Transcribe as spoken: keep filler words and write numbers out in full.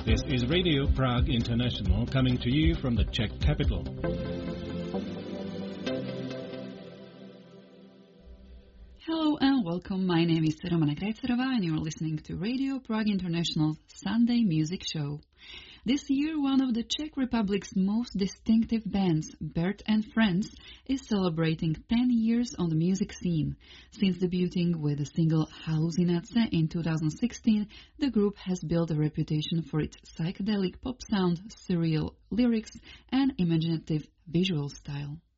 This is Radio Prague International coming to you from the Czech capital. Hello and welcome. My name is Romana Krajcerova and you're listening to Radio Prague International's Sunday Music Show. This year, one of the Czech Republic's most distinctive bands, Bert and Friends, is celebrating ten years on the music scene. Since debuting with the single Halucinace in two thousand sixteen, the group has built a reputation for its psychedelic pop sound, surreal lyrics, and imaginative visual style.